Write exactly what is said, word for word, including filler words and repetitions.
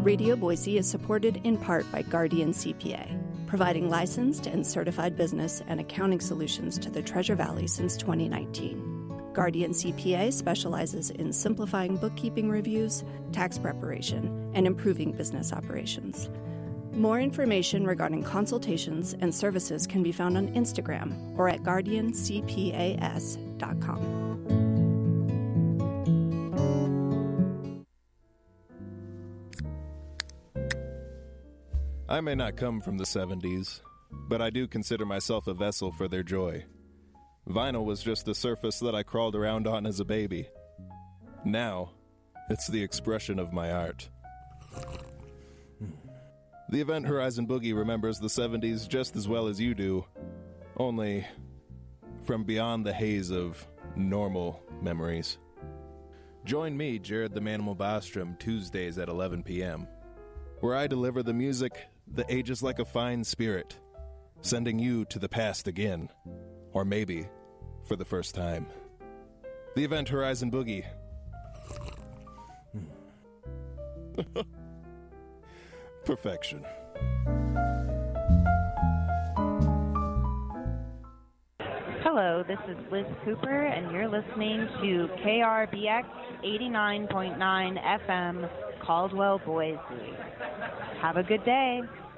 Radio Boise is supported in part by Guardian C P A, providing licensed and certified business and accounting solutions to the Treasure Valley since twenty nineteen. Guardian C P A specializes in simplifying bookkeeping reviews, tax preparation, and improving business operations. More information regarding consultations and services can be found on Instagram or at guardian c p a s dot com. I may not come from the seventies, but I do consider myself a vessel for their joy. Vinyl was just the surface that I crawled around on as a baby. Now, it's the expression of my art. The Event Horizon Boogie remembers the seventies just as well as you do, only from beyond the haze of normal memories. Join me, Jared the Manimal Bostrom, Tuesdays at eleven p.m., where I deliver the music that ages like a fine spirit, sending you to the past again, or maybe for the first time. The Event Horizon Boogie. Perfection. Hello, this is Liz Cooper, and you're listening to K R B X eighty-nine point nine F M, Caldwell, Boise. Have a good day.